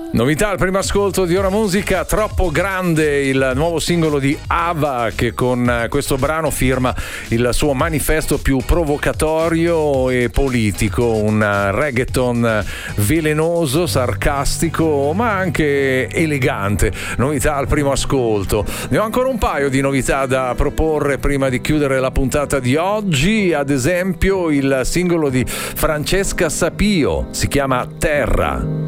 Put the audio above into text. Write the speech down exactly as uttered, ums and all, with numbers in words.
Novità al primo ascolto di Ora Musica, Troppo Grande, il nuovo singolo di Ava che con questo brano firma il suo manifesto più provocatorio e politico, un reggaeton velenoso, sarcastico ma anche elegante. Novità al primo ascolto. Ne ho ancora un paio di novità da proporre prima di chiudere la puntata di oggi, ad esempio il singolo di Francesca Sapio, si chiama Terra.